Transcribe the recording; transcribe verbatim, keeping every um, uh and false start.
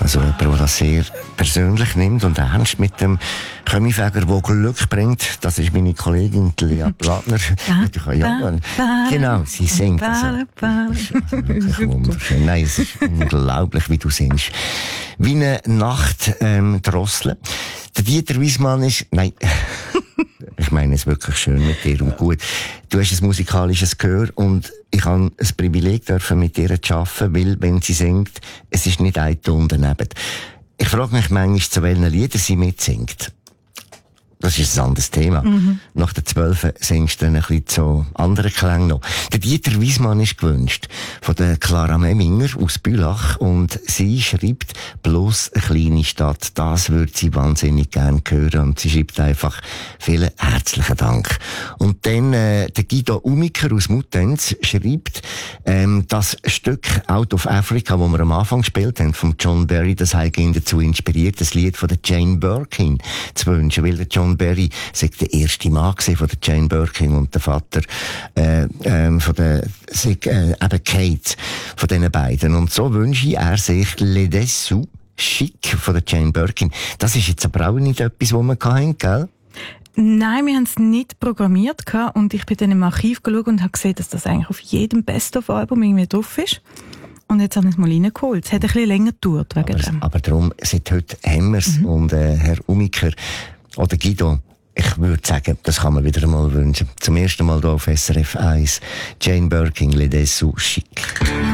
Also jemand, der das sehr persönlich nimmt und ernst mit dem Kaminfeger, der Glück bringt. Das ist meine Kollegin Lea Plattner. Ja, genau, sie singt. Also, wirklich wunderschön. Nein, es ist unglaublich, wie du singst. Wie eine Nacht ähm, drosseln. Der Dieter Wiesmann ist... Nein... Ich meine es wirklich schön mit dir und gut. Du hast ein musikalisches Gehör und ich habe ein Privileg dürfen mit dir zu arbeiten, weil, wenn sie singt, es ist nicht ein Ton daneben. Ich frage mich manchmal, zu welchen Liedern sie mitsingt. Das ist ein anderes Thema. Mhm. Nach der Zwölfe singst du dann ein bisschen so andere Klänge noch. Der Dieter Wiesmann ist gewünscht von der Clara Memminger aus Bülach und sie schreibt bloß eine kleine Stadt. Das würde sie wahnsinnig gern hören und sie schreibt einfach vielen herzlichen Dank. Und dann äh, der Guido Umiker aus Muttenz schreibt ähm, das Stück Out of Africa, das wir am Anfang gespielt haben, von John Barry, das hat ihn dazu inspiriert, das Lied von der Jane Birkin zu wünschen, weil der John Barry sei der erste Mann von der Jane Birkin und der Vater äh, äh, von der sei, äh, eben Kate von diesen beiden. Und so wünsche er sich Les Dessous Chic von der Jane Birkin. Das ist jetzt aber auch nicht etwas, was wir hatten, gell? Nein, wir haben es nicht programmiert und ich bin dann im Archiv geschaut und habe gesehen, dass das eigentlich auf jedem Best-of-Album irgendwie drauf ist. Und jetzt habe ich es mal reingeholt. Es hat ein bisschen länger gedauert wegen aber, dem. Aber darum, seit heute haben wir es. Mhm. Und äh, Herr Umiker oder Guido, ich würde sagen, das kann man wieder einmal wünschen. Zum ersten Mal hier auf S R F eins. Jane Birkin, Les Dessous Chic.